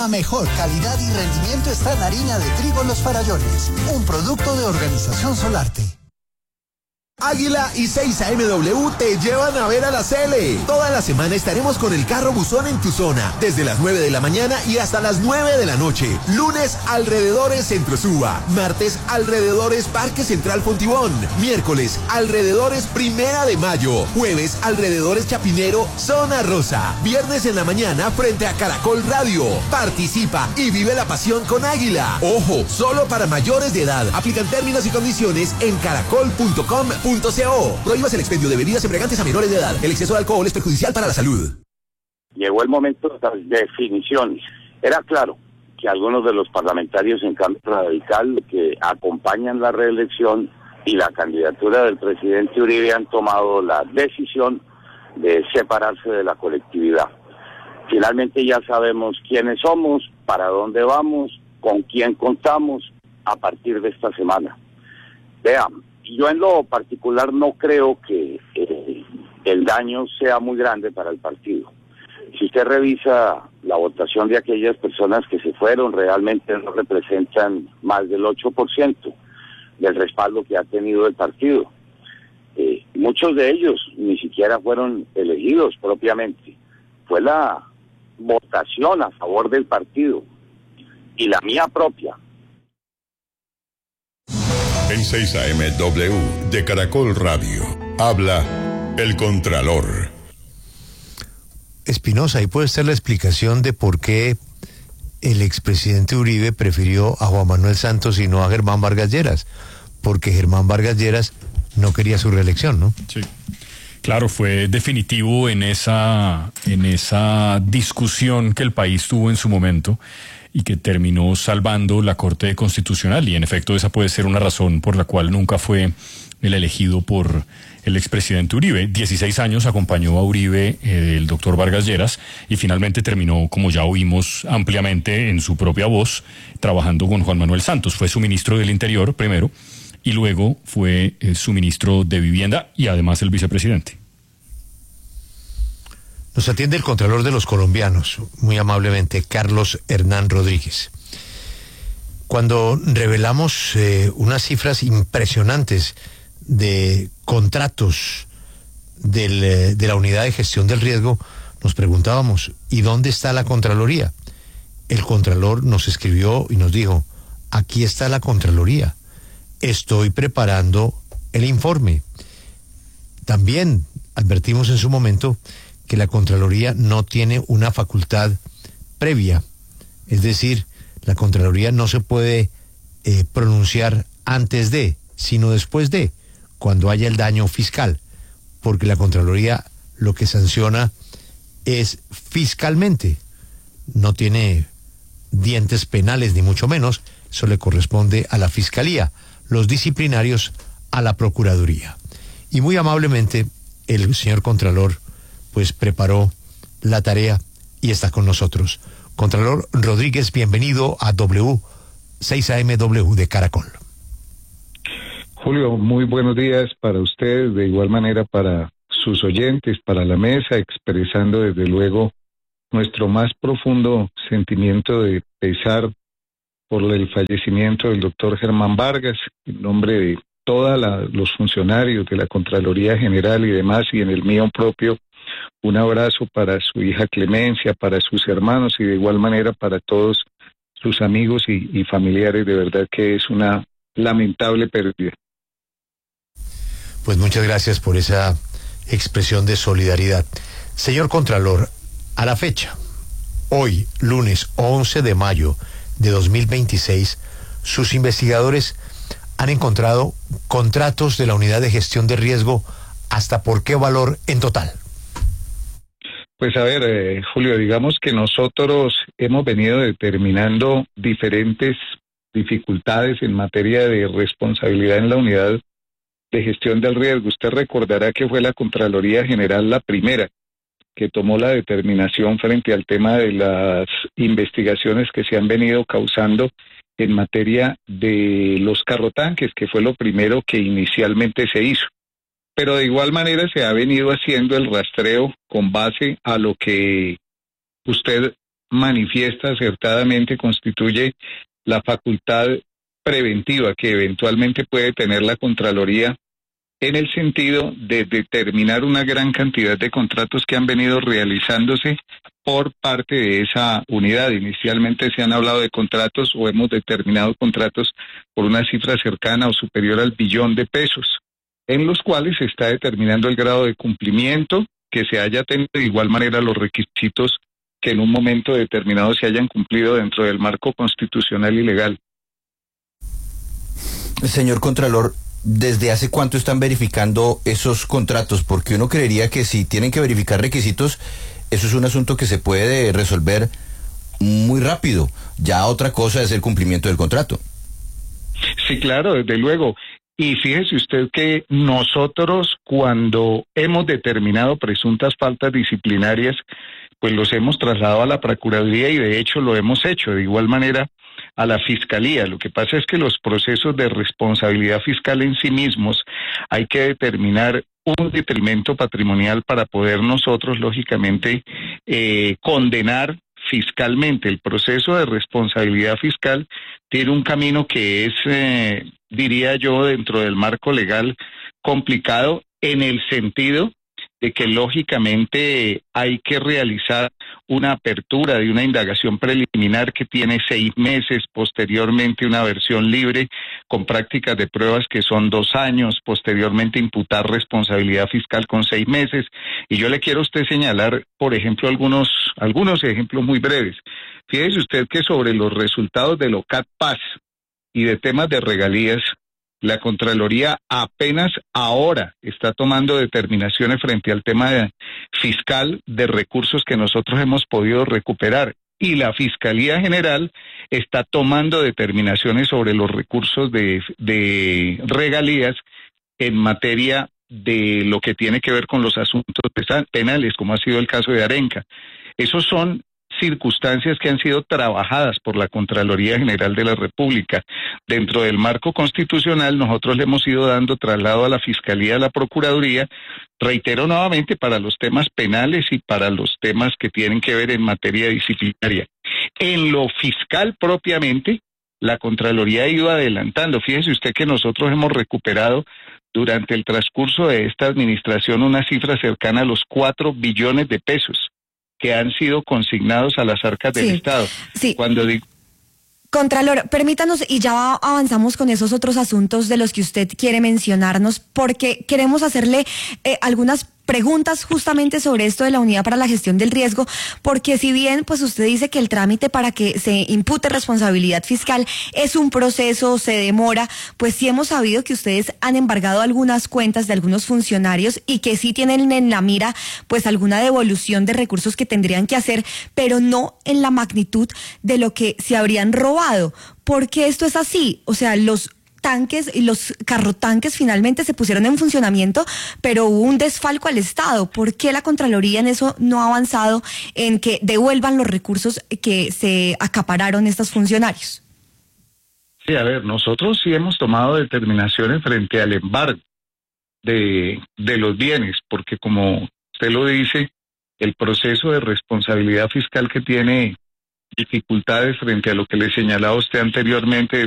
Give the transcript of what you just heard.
La mejor calidad y rendimiento está en harina de trigo Los Farallones, un producto de Organización Solarte. Águila y 6AMW te llevan a ver a la Cele. Toda la semana estaremos con el carro buzón en tu zona, desde las 9 de la mañana y hasta las 9 de la noche. Lunes, alrededores Centro Suba. Martes, alrededores Parque Central Fontibón. Miércoles, alrededores Primera de Mayo. Jueves, alrededores Chapinero, Zona Rosa. Viernes en la mañana, frente a Caracol Radio. Participa y vive la pasión con Águila. Ojo, solo para mayores de edad. Aplican términos y condiciones en caracol.com.co. Prohíbas el expendio de bebidas embriagantes a menores de edad. El exceso de alcohol es perjudicial para la salud. Llegó el momento de las definiciones. Era claro que algunos de los parlamentarios en cambio radical que acompañan la reelección y la candidatura del presidente Uribe han tomado la decisión de separarse de la colectividad. Finalmente ya sabemos quiénes somos, para dónde vamos, con quién contamos a partir de esta semana. Vean, yo en lo particular no creo que el daño sea muy grande para el partido. Si usted revisa la votación de aquellas personas que se fueron, realmente no representan más del 8% del respaldo que ha tenido el partido. Muchos de ellos ni siquiera fueron elegidos propiamente. Fue la votación a favor del partido y la mía propia. En 6AMW de Caracol Radio, habla el Contralor. Espinosa, ahí puede estar la explicación de por qué el expresidente Uribe prefirió a Juan Manuel Santos y no a Germán Vargas Lleras, porque Germán Vargas Lleras no quería su reelección, ¿no? Sí. Claro, fue definitivo en esa discusión que el país tuvo en su momento y que terminó salvando la Corte Constitucional, y en efecto esa puede ser una razón por la cual nunca fue el elegido por el expresidente Uribe. 16 años acompañó a Uribe el doctor Vargas Lleras y finalmente terminó, como ya oímos ampliamente en su propia voz, trabajando con Juan Manuel Santos. Fue su ministro del Interior primero y luego fue su ministro de Vivienda y además el vicepresidente. Nos atiende el Contralor de los Colombianos, muy amablemente, Carlos Hernán Rodríguez. Cuando revelamos unas cifras impresionantes de contratos de la Unidad de Gestión del Riesgo, nos preguntábamos, ¿y dónde está la Contraloría? El Contralor nos escribió y nos dijo, aquí está la Contraloría, estoy preparando el informe. También advertimos en su momento que la Contraloría no tiene una facultad previa, es decir, la Contraloría no se puede pronunciar antes de, sino después de, cuando haya el daño fiscal, porque la Contraloría lo que sanciona es fiscalmente, no tiene dientes penales ni mucho menos, eso le corresponde a la Fiscalía, los disciplinarios a la Procuraduría. Y muy amablemente el señor Contralor pues preparó la tarea y está con nosotros. Contralor Rodríguez, bienvenido a 6AMW de Caracol. Julio, muy buenos días para ustedes, de igual manera para sus oyentes, para la mesa, expresando desde luego nuestro más profundo sentimiento de pesar por el fallecimiento del doctor Germán Vargas, en nombre de todos los funcionarios de la Contraloría General y demás, y en el mío propio, un abrazo para su hija Clemencia, para sus hermanos y de igual manera para todos sus amigos y familiares. De verdad que es una lamentable pérdida. Pues muchas gracias por esa expresión de solidaridad. Señor Contralor, a la fecha, hoy, lunes 11 de mayo de 2026, sus investigadores han encontrado contratos de la Unidad de Gestión de Riesgo, ¿hasta por qué valor en total? Pues a ver, Julio, digamos que nosotros hemos venido determinando diferentes dificultades en materia de responsabilidad en la Unidad de Gestión del Riesgo. Usted recordará que fue la Contraloría General la primera que tomó la determinación frente al tema de las investigaciones que se han venido causando en materia de los carrotanques, que fue lo primero que inicialmente se hizo. Pero de igual manera se ha venido haciendo el rastreo con base a lo que usted manifiesta acertadamente constituye la facultad preventiva que eventualmente puede tener la Contraloría en el sentido de determinar una gran cantidad de contratos que han venido realizándose por parte de esa unidad. Inicialmente se han hablado de contratos o hemos determinado contratos por una cifra cercana o superior al billón de pesos, en los cuales se está determinando el grado de cumplimiento que se haya tenido, de igual manera los requisitos que en un momento determinado se hayan cumplido dentro del marco constitucional y legal. Señor Contralor, ¿desde hace cuánto están verificando esos contratos? Porque uno creería que si tienen que verificar requisitos, eso es un asunto que se puede resolver muy rápido. Ya otra cosa es el cumplimiento del contrato. Sí, claro, desde luego. Y fíjese usted que nosotros, cuando hemos determinado presuntas faltas disciplinarias, pues los hemos trasladado a la Procuraduría y de hecho lo hemos hecho. De igual manera, a la Fiscalía. Lo que pasa es que los procesos de responsabilidad fiscal en sí mismos hay que determinar un detrimento patrimonial para poder nosotros, lógicamente, condenar fiscalmente. El proceso de responsabilidad fiscal tiene un camino que es, diría yo, dentro del marco legal complicado, en el sentido de que lógicamente hay que realizar una apertura de una indagación preliminar que tiene 6 meses, posteriormente una versión libre con prácticas de pruebas que son 2 años, posteriormente imputar responsabilidad fiscal con 6 meses. Y yo le quiero a usted señalar, por ejemplo, algunos ejemplos muy breves. Fíjese usted que sobre los resultados del OCAT Paz y de temas de regalías, la Contraloría apenas ahora está tomando determinaciones frente al tema fiscal de recursos que nosotros hemos podido recuperar. Y la Fiscalía General está tomando determinaciones sobre los recursos de regalías en materia de lo que tiene que ver con los asuntos penales, como ha sido el caso de Arenca. Esos son circunstancias que han sido trabajadas por la Contraloría General de la República. Dentro del marco constitucional, nosotros le hemos ido dando traslado a la Fiscalía, a la Procuraduría, reitero nuevamente, para los temas penales y para los temas que tienen que ver en materia disciplinaria. En lo fiscal propiamente, la Contraloría ha ido adelantando. Fíjese usted que nosotros hemos recuperado durante el transcurso de esta administración una cifra cercana a los 4 billones de pesos que han sido consignados a las arcas del Estado. Sí. Cuando digo... Contralor, permítanos, y ya avanzamos con esos otros asuntos de los que usted quiere mencionarnos, porque queremos hacerle algunas preguntas justamente sobre esto de la Unidad para la Gestión del Riesgo, porque si bien pues usted dice que el trámite para que se impute responsabilidad fiscal es un proceso, se demora, pues sí hemos sabido que ustedes han embargado algunas cuentas de algunos funcionarios y que sí tienen en la mira pues alguna devolución de recursos que tendrían que hacer, pero no en la magnitud de lo que se habrían robado. ¿Por qué esto es así? O sea, los tanques y los carrotanques finalmente se pusieron en funcionamiento, pero hubo un desfalco al Estado. ¿Por qué la Contraloría en eso no ha avanzado en que devuelvan los recursos que se acapararon estos funcionarios? Sí, a ver, nosotros sí hemos tomado determinaciones frente al embargo de los bienes, porque como usted lo dice, el proceso de responsabilidad fiscal que tiene dificultades frente a lo que le señalaba usted anteriormente,